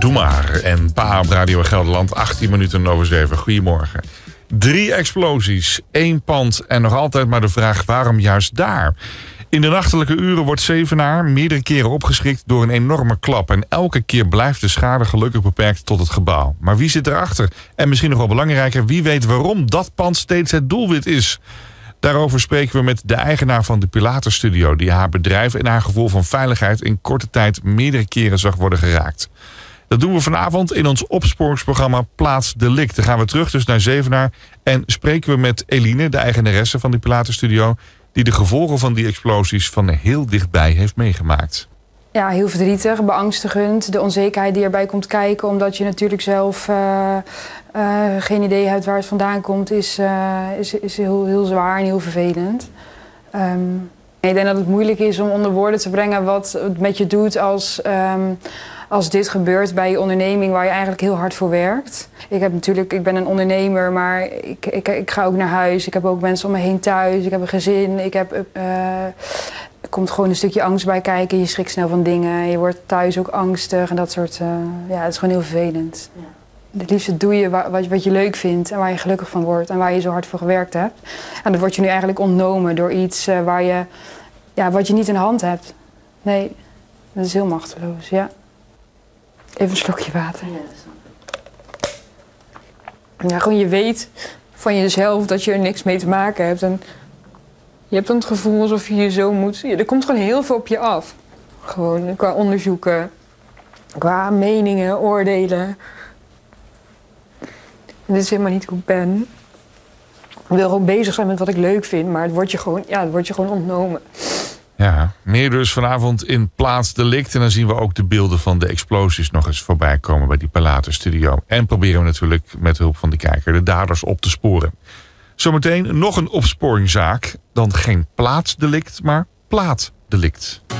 Doe maar. En Pa op Radio Gelderland, 18 minuten over 7. Goedemorgen. 3 explosies, 1 pand en nog altijd maar de vraag waarom juist daar? In de nachtelijke uren wordt Zevenaar meerdere keren opgeschrikt door een enorme klap. En elke keer blijft de schade gelukkig beperkt tot het gebouw. Maar wie zit erachter? En misschien nog wel belangrijker, wie weet waarom dat pand steeds het doelwit is? Daarover spreken we met de eigenaar van de Pilatus Studio, die haar bedrijf en haar gevoel van veiligheid in korte tijd meerdere keren zag worden geraakt. Dat doen we vanavond in ons opsporingsprogramma Plaats Delict. Dan gaan we terug dus naar Zevenaar en spreken we met Eline, de eigenaresse van de Pilatus Studio, die de gevolgen van die explosies van heel dichtbij heeft meegemaakt. Ja, heel verdrietig, beangstigend. De onzekerheid die erbij komt kijken, omdat je natuurlijk zelf geen idee hebt waar het vandaan komt, is heel zwaar en heel vervelend. Ik denk dat het moeilijk is om onder woorden te brengen wat het met je doet als dit gebeurt bij je onderneming waar je eigenlijk heel hard voor werkt. Ik ben een ondernemer, maar ik ga ook naar huis. Ik heb ook mensen om me heen thuis. Ik heb een gezin. Er komt gewoon een stukje angst bij kijken. Je schrikt snel van dingen. Je wordt thuis ook angstig en dat soort. Het is gewoon heel vervelend. Ja. Het liefst doe je wat je leuk vindt en waar je gelukkig van wordt en waar je zo hard voor gewerkt hebt. En dat wordt je nu eigenlijk ontnomen door iets wat je niet in de hand hebt. Nee, dat is heel machteloos, ja. Even een slokje water. Ja, gewoon je weet van jezelf dat je er niks mee te maken hebt. En je hebt dan het gevoel alsof je zo moet. Ja, er komt gewoon heel veel op je af. Gewoon qua onderzoeken, qua meningen, oordelen. En dit is helemaal niet hoe ik ben. Ik wil gewoon bezig zijn met wat ik leuk vind, maar het wordt je gewoon ontnomen. Ja, meer dus vanavond in Plaats Delict. En dan zien we ook de beelden van de explosies nog eens voorbij komen bij die Pilatus Studio. En proberen we natuurlijk met hulp van de kijker de daders op te sporen. Zometeen nog een opsporingszaak. Dan geen plaatsdelict, maar plaatdelict.